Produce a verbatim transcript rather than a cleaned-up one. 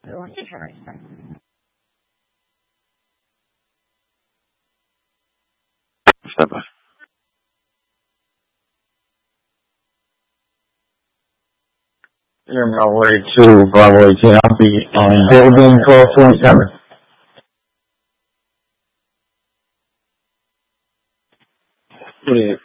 Really interesting. Step by. You're on my way to Bravo eighteen. I'll be on building twelve twenty-seven. What is it?